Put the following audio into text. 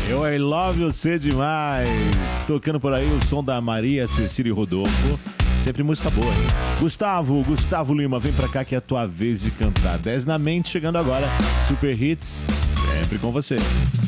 Eu I love você demais. Tocando por aí o som da Maria Cecília e Rodolfo. Sempre música boa, hein? Gustavo Lima, vem pra cá que é a tua vez de cantar. 10 na mente, chegando agora. Super Hits, sempre com você.